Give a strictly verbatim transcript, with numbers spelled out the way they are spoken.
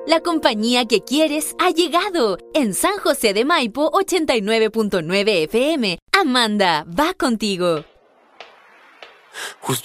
La compañía que quieres ha llegado. En San José de Maipo, ochenta y nueve punto nueve F M. Amanda, va contigo. Justo